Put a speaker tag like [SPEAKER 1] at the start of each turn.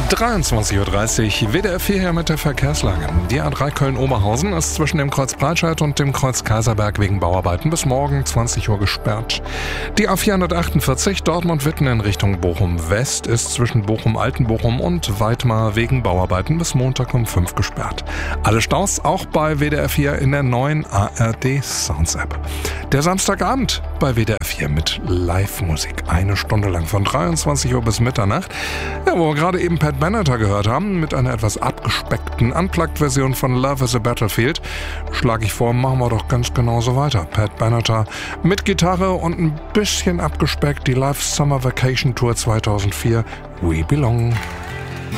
[SPEAKER 1] 23:30 Uhr, WDR 4 hier mit der Verkehrslage. Die A3 Köln-Oberhausen ist zwischen dem Kreuz Breitscheid und dem Kreuz Kaiserberg wegen Bauarbeiten bis morgen 20 Uhr gesperrt. Die A448 Dortmund-Witten in Richtung Bochum-West ist zwischen Bochum-Altenbochum und Weidmar wegen Bauarbeiten bis Montag um 5 gesperrt. Alle Staus auch bei WDR 4 in der neuen ARD Sounds App. Der Samstagabend bei WDR 4 mit Live-Musik. 1 Stunde lang von 23 Uhr bis Mitternacht. Ja, wo wir gerade eben Pat Benatar gehört haben, mit einer etwas abgespeckten Unplugged-Version von Love is a Battlefield, schlage ich vor, machen wir doch ganz genauso weiter. Pat Benatar mit Gitarre und ein bisschen abgespeckt, die Live Summer Vacation Tour 2004, We Belong.